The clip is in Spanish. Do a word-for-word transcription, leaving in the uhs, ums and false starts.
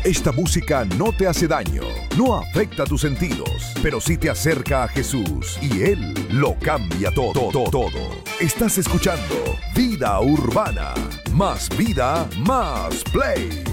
Esta música no te hace daño, no afecta tus sentidos, pero sí te acerca a Jesús y Él lo cambia todo, todo, todo. Estás escuchando Vida Urbana. Más vida, más play.